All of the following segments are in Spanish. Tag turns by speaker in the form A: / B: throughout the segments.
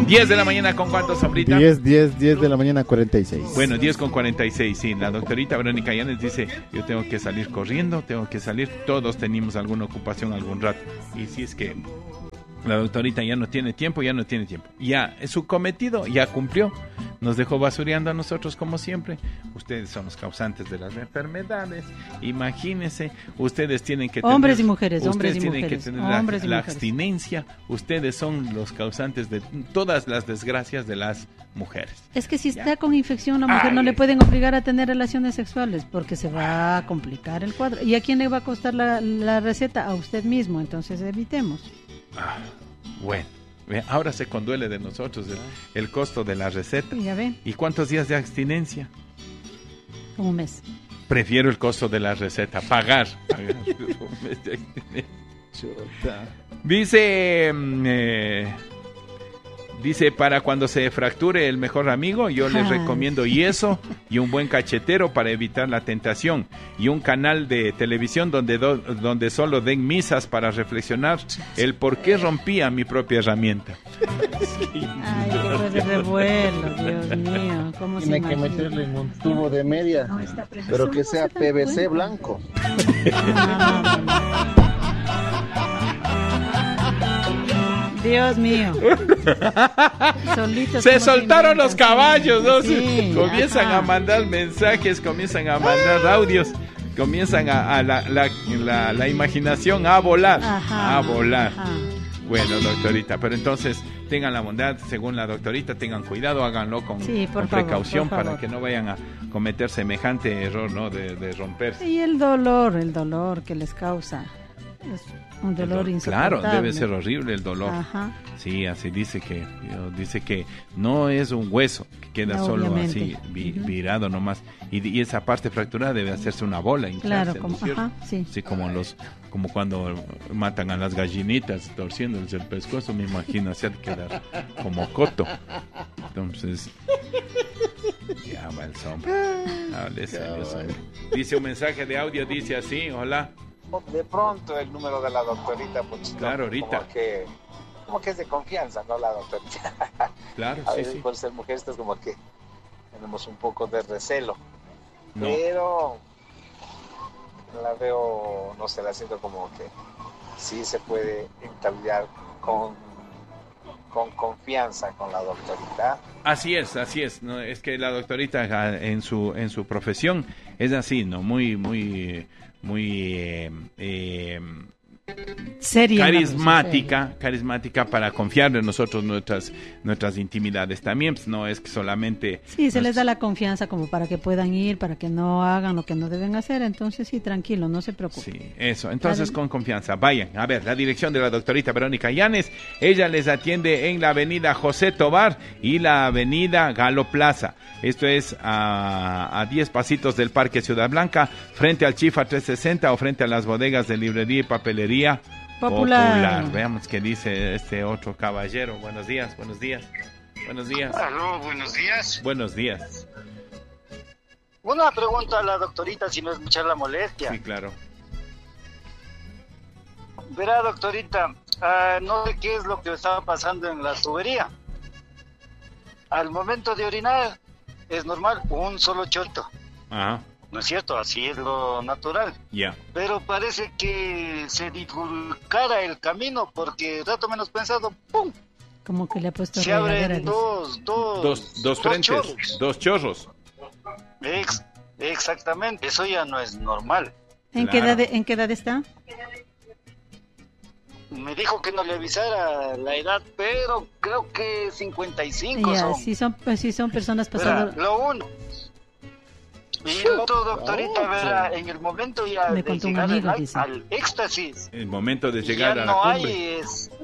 A: 10 de la mañana, ¿con cuánto, Sombrita?
B: 10 de la mañana, 46.
A: Bueno, 10:46, sí. La doctorita Verónica Llanes dice, yo tengo que salir corriendo, todos tenemos alguna ocupación algún rato. Y si es que la doctorita ya no tiene tiempo. Ya, su cometido ya cumplió. Nos dejó basureando a nosotros como siempre. Ustedes son los causantes de las enfermedades. Imagínense, ustedes tienen que tener...
C: Hombres y mujeres,
A: que tener la abstinencia. Ustedes son los causantes de todas las desgracias de las mujeres.
C: Es que si está con infección la mujer no le pueden obligar a tener relaciones sexuales porque se va a complicar el cuadro. ¿Y a quién le va a costar la receta? A usted mismo, entonces evitemos.
A: Bueno, ahora se conduele de nosotros el costo de la receta.
C: Ya ve.
A: ¿Y cuántos días de abstinencia?
C: Un mes.
A: Prefiero el costo de la receta, pagar un mes de abstinencia. Dice, para cuando se fracture el mejor amigo, yo les recomiendo yeso y un buen cachetero para evitar la tentación, y un canal de televisión donde solo den misas para reflexionar el por qué rompía mi propia herramienta.
C: Ay, qué pues de revuelo, Dios mío. ¿Cómo
D: Tiene que meterle en un tubo de media, pero que sea PVC blanco.
C: Dios mío.
A: Se soltaron los caballos, ¿no?
C: Sí,
A: comienzan a mandar mensajes, comienzan a mandar audios, comienzan a la imaginación a volar. Bueno, doctorita, pero entonces tengan la bondad, según la doctorita, tengan cuidado, háganlo con precaución para que no vayan a cometer semejante error, ¿no? De romperse.
C: Y el dolor que les causa. Es un dolor insoportable.
A: Claro, debe ser horrible el dolor. Ajá. Sí, así dice que no es un hueso que queda solo así virado nomás, y esa parte fracturada debe hacerse una bola, hincharse,
C: claro, como,
A: sí, como cuando matan a las gallinitas torciéndoles el pescuezo, me imagino así, quedar como coto. Entonces ya va el sombra. Dice un mensaje de audio, dice así: hola.
E: De pronto el número de la doctorita, pues
A: claro, ahorita
E: como que es de confianza, ¿no? La doctorita.
A: Claro,
E: a veces por ser mujeres como que tenemos un poco de recelo, pero la veo, no sé, la siento como que sí se puede entablar con confianza con la doctorita.
A: Así es, ¿no? Es que la doctorita en su profesión es así, ¿no? Muy
C: seria,
A: carismática para confiar en nosotros nuestras intimidades también, pues no es que solamente
C: se les da la confianza como para que puedan ir, para que no hagan lo que no deben hacer, entonces sí, tranquilo, no se preocupen.
A: Sí, eso, entonces con confianza, vayan a ver la dirección de la doctorita Verónica Llanes. Ella les atiende en la avenida José Tobar y la avenida Galo Plaza. Esto es a 10 pasitos del Parque Ciudad Blanca, frente al Chifa 360 o frente a las bodegas de librería y papelería Popular. Veamos qué dice este otro caballero. Buenos días.
F: Aló, buenos días.
A: Buenos días.
F: Una pregunta a la doctorita, si no es mucha la molestia.
A: Sí, claro.
F: Verá, doctorita, no sé qué es lo que estaba pasando en la tubería. Al momento de orinar es normal, un solo choto.
A: Ajá.
F: ¿No es cierto? Así es lo natural.
A: Ya.
F: Pero parece que se divulcara el camino porque rato menos pensado, ¡pum!
C: Como que le ha puesto
F: se abren dos
A: frentes, dos chorros.
F: Exactamente, eso ya no es normal.
C: ¿En qué edad está?
F: Me dijo que no le avisara la edad, pero creo que 55
C: ya,
F: son.
C: Sí son personas pasadas.
F: Lo uno. Y lo otro, doctorita, verá, en el momento ya de llegar al éxtasis.
A: El momento de llegar a la cumbre.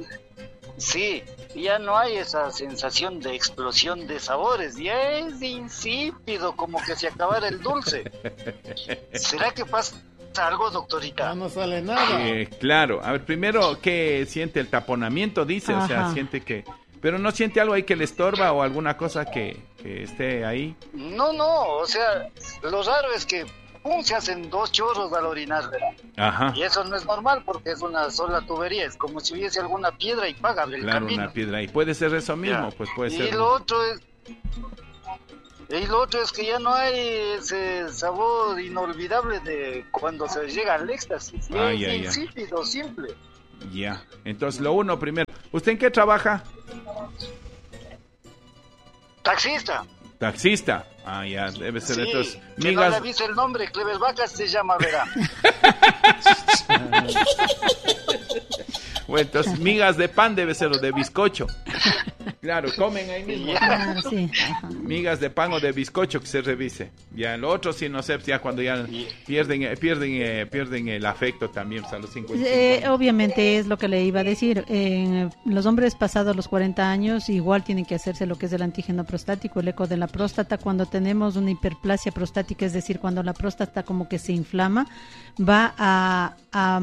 F: Ya no hay esa sensación de explosión de sabores, ya es insípido, como que se acabara el dulce. ¿Será que pasa algo, doctorita?
B: No sale nada.
A: Claro, a ver, primero, ¿qué siente el taponamiento? Dice, o sea, siente que... Pero no siente algo ahí que le estorba o alguna cosa que esté ahí.
F: No, o sea, lo raro es que pum, se hacen 2 chorros al orinar, ¿verdad?
A: Ajá.
F: Y eso no es normal porque es una sola tubería, es como si hubiese alguna piedra y paga el
A: Claro,
F: camino.
A: una piedra. Y puede ser eso mismo, pues puede ser.
F: Y lo otro es que ya no hay ese sabor inolvidable de cuando se llega al éxtasis. Es insípido, simple.
A: Ya. Entonces, lo uno primero. ¿Usted en qué trabaja?
F: Taxista.
A: Taxista. Ah, ya, debe ser.
F: Sí,
A: Entonces,
F: que no le avise el nombre, Clever Vacas se llama, verá.
A: Bueno, entonces, migas de pan debe ser o de bizcocho. Claro, comen ahí mismo.
C: Claro, sí. Ajá.
A: Migas de pan o de bizcocho que se revise. Ya, lo otro sí, no sé, ya cuando ya pierden el afecto también, pues, a los 50.
C: Obviamente es lo que le iba a decir. Los hombres pasados los 40 años igual tienen que hacerse lo que es el antígeno prostático, el eco de la próstata. Cuando tenemos una hiperplasia prostática, es decir, cuando la próstata como que se inflama, va a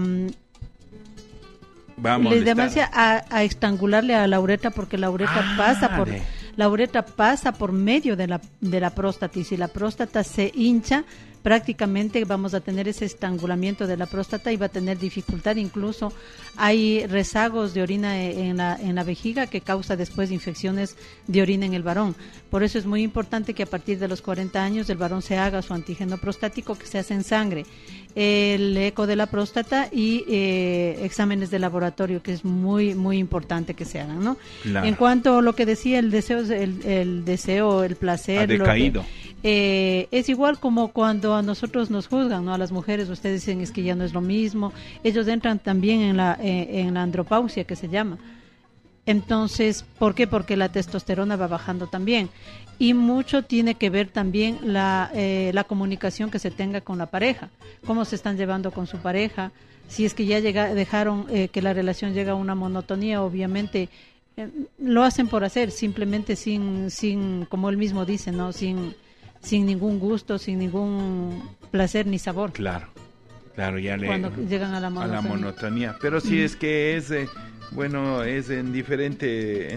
C: estrangularle a la uretra, porque la uretra pasa por medio de la próstata, y si la próstata se hincha, prácticamente vamos a tener ese estrangulamiento de la próstata y va a tener dificultad. Incluso hay rezagos de orina en la vejiga que causa después infecciones de orina en el varón. Por eso es muy importante que a partir de los 40 años el varón se haga su antígeno prostático, que se hace en sangre, el eco de la próstata y exámenes de laboratorio, que es muy muy importante que se hagan, ¿no? Claro. En cuanto a lo que decía, el deseo, el placer,
A: ha decaído.
C: Es igual como cuando a nosotros nos juzgan, ¿no? A las mujeres, ustedes dicen es que ya no es lo mismo. Ellos entran también en la andropausia, que se llama. Entonces, ¿por qué? Porque la testosterona va bajando también. Y mucho tiene que ver también la comunicación que se tenga con la pareja, cómo se están llevando con su pareja. Si es que ya dejaron que la relación llega a una monotonía, obviamente lo hacen por hacer, simplemente sin como él mismo dice, ¿no? Sin ningún gusto, sin ningún placer ni sabor.
A: Claro, ya
C: cuando llegan a la monotonía.
A: Pero si es que es es en diferente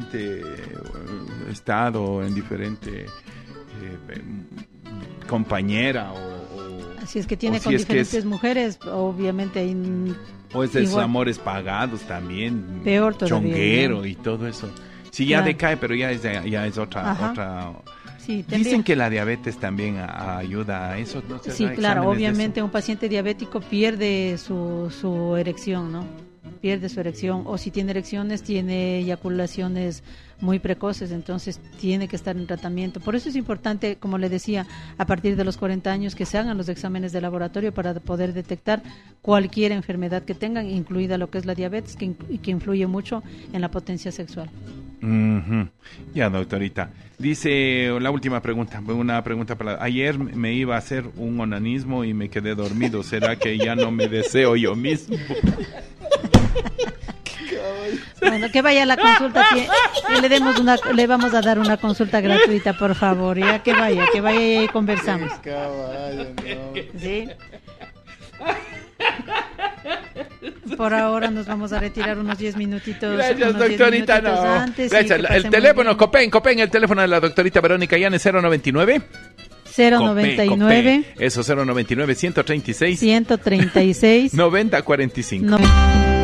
A: estado, en diferente compañera
C: si es que tiene con diferentes mujeres, obviamente
A: o es de esos amores pagados también,
C: peor todavía,
A: chonguero, ¿no? Y todo eso. Sí, ya decae, pero ya es otra. Sí, dicen que la diabetes también ayuda a eso, ¿no?
C: Sí, claro, obviamente un paciente diabético pierde su erección, ¿no? Pierde su erección, o si tiene erecciones, tiene eyaculaciones muy precoces, entonces tiene que estar en tratamiento. Por eso es importante, como le decía, a partir de los 40 años que se hagan los exámenes de laboratorio para poder detectar cualquier enfermedad que tengan, incluida lo que es la diabetes, que influye mucho en la potencia sexual.
A: Uh-huh. Ya, doctorita. Dice la última pregunta, una pregunta para... Ayer me iba a hacer un onanismo y me quedé dormido. ¿Será que ya no me deseo yo mismo?
C: Bueno, que vaya a la consulta, le vamos a dar una consulta gratuita, por favor, ya que vaya y conversamos. ¿Sí? Por ahora nos vamos a retirar unos 10 minutitos.
A: Gracias, doctorita. Gracias. El teléfono, Copen, el teléfono de la doctorita Verónica Llanes, 099.
C: 099.
A: Eso, 099 136
C: 9045.